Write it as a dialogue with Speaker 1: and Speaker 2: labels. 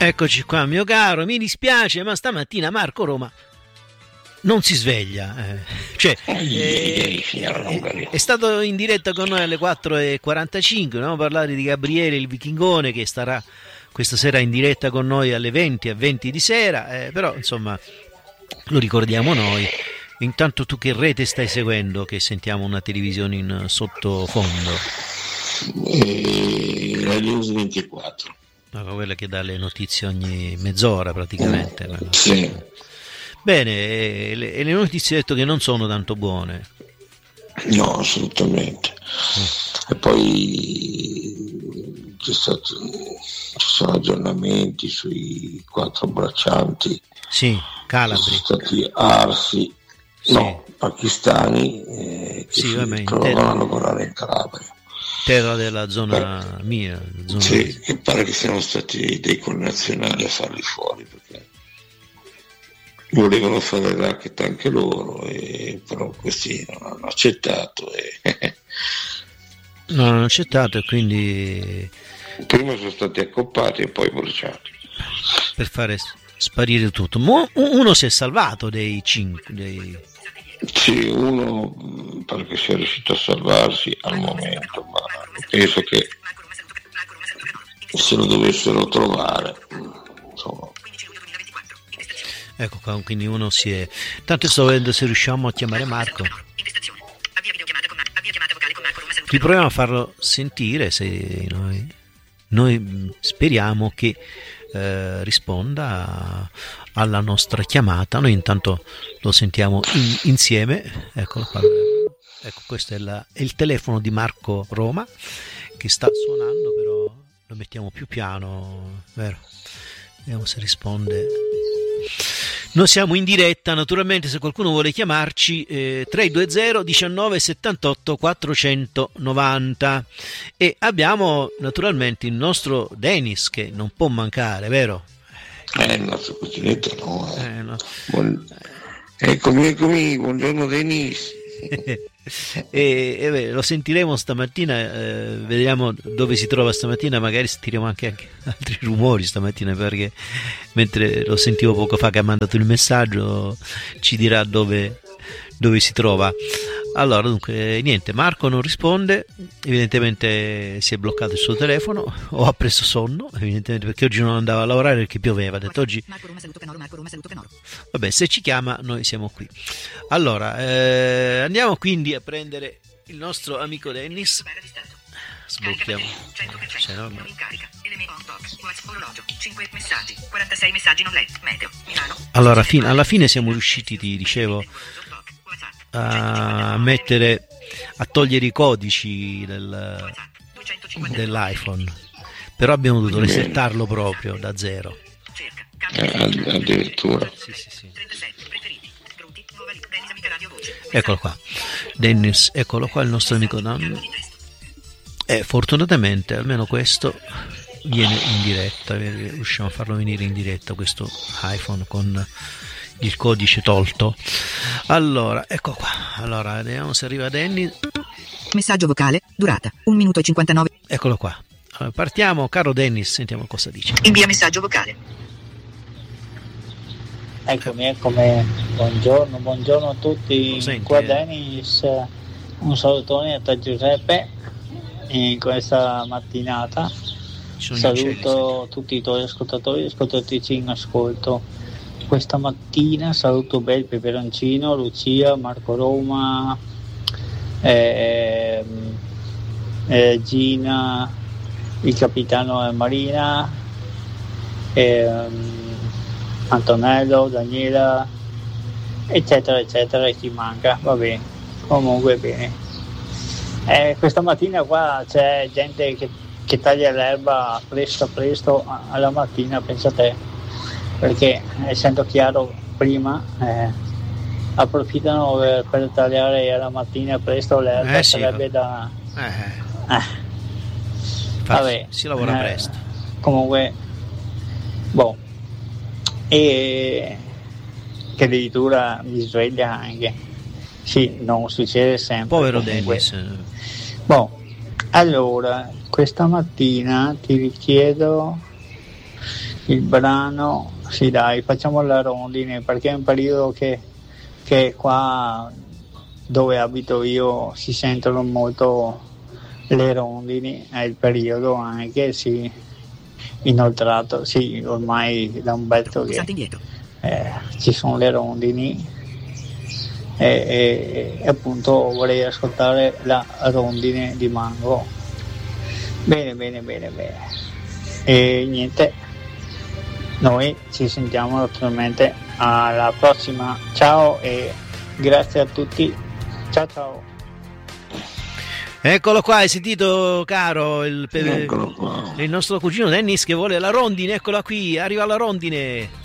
Speaker 1: Eccoci qua, mio caro, mi dispiace, ma stamattina Marco Roma non si sveglia. È stato in diretta con noi alle 4:45, dobbiamo parlare di Gabriele il Vichingone, che starà questa sera in diretta con noi alle 20 di sera, però insomma lo ricordiamo noi. Intanto tu che rete stai seguendo, che sentiamo una televisione in sottofondo?
Speaker 2: La News 24.
Speaker 1: Quella che dà le notizie ogni mezz'ora praticamente.
Speaker 2: Sì.
Speaker 1: Bene, le notizie detto che non sono tanto buone.
Speaker 2: No, assolutamente. E poi ci sono aggiornamenti sui 4 braccianti.
Speaker 1: Sì, calabri.
Speaker 2: Sono stati arsi,
Speaker 1: sì.
Speaker 2: No, pakistani che si trovano a lavorare in Calabria.
Speaker 1: Terra della zona mia.
Speaker 2: Sì, che pare che siano stati dei connazionali a farli fuori, perché volevano fare il racket anche loro, però questi non hanno accettato.
Speaker 1: Non hanno accettato e quindi...
Speaker 2: Prima sono stati accoppati e poi bruciati.
Speaker 1: Per fare sparire tutto. Uno si è salvato dei 5...
Speaker 2: Sì, uno pare che sia riuscito a salvarsi al momento, ma penso che se lo dovessero trovare, insomma.
Speaker 1: Ecco qua, quindi uno si è... Tanto sto vedendo se riusciamo a chiamare Marco. Riproviamo a farlo sentire, se noi speriamo che risponda alla nostra chiamata. Noi intanto lo sentiamo insieme. Eccolo qua. Ecco, questo è il telefono di Marco Roma che sta suonando, però lo mettiamo più piano, vero? Vediamo se risponde. Noi siamo in diretta, naturalmente, se qualcuno vuole chiamarci 320 19 78 490, e abbiamo naturalmente il nostro Dennis che non può mancare, vero?
Speaker 2: Il nostro cuginetto no.
Speaker 1: No.
Speaker 2: Eccomi, buongiorno Dennis.
Speaker 1: Lo sentiremo stamattina, vediamo dove si trova stamattina, magari sentiremo anche altri rumori stamattina, perché mentre lo sentivo poco fa che ha mandato il messaggio ci dirà dove si trova. Allora, dunque, niente, Marco non risponde, evidentemente si è bloccato il suo telefono o ha preso sonno, evidentemente, perché oggi non andava a lavorare perché pioveva. Ha detto oggi vabbè, se ci chiama noi siamo qui. Allora, andiamo quindi a prendere il nostro amico Dennis. Sblocchiamo. Allora, alla fine siamo riusciti, ti dicevo, a togliere i codici dell'iPhone, però abbiamo dovuto resettarlo proprio da zero.
Speaker 2: Addirittura.
Speaker 1: Sì. Eccolo qua, Dennis, eccolo qua il nostro amico Dan. Fortunatamente almeno questo viene in diretta, riusciamo a farlo venire in diretta, questo iPhone con il codice tolto. Allora, ecco qua. Allora, vediamo se arriva Dennis.
Speaker 3: Messaggio vocale, durata 1 minuto e 59.
Speaker 1: Eccolo qua. Allora, partiamo, caro Dennis, sentiamo cosa dice.
Speaker 3: Invia messaggio vocale.
Speaker 4: Eccomi. Buongiorno a tutti. Qua Dennis, un salutone a Giuseppe in questa mattinata. Saluto tutti i tuoi ascoltatori e ascoltatrici in ascolto. Questa mattina saluto Bel Peperoncino, Lucia, Marco Roma, Gina, il capitano Marina, Antonello, Daniela, eccetera, e chi manca, va bene, comunque bene. Questa mattina qua c'è gente che taglia l'erba presto alla mattina, pensa te, perché essendo chiaro prima approfittano per tagliare alla mattina presto l'erba, sarebbe da... Vabbè,
Speaker 1: si lavora presto.
Speaker 4: Comunque, e che addirittura mi sveglia anche. Sì, non succede sempre.
Speaker 1: Povero
Speaker 4: comunque.
Speaker 1: Dennis.
Speaker 4: Allora, questa mattina ti richiedo il brano, sì dai, facciamo la rondine, perché è un periodo che qua dove abito io si sentono molto le rondini, è il periodo anche, sì, inoltrato, sì, ormai da un pezzo che ci sono le rondini e appunto vorrei ascoltare la rondine di Mango. Bene. E niente, noi ci sentiamo naturalmente alla prossima, ciao e grazie a tutti, ciao.
Speaker 1: Eccolo qua, hai sentito, caro, il
Speaker 2: Eccolo qua.
Speaker 1: nostro cugino Dennis che vuole la rondine, eccola qui, arriva la rondine.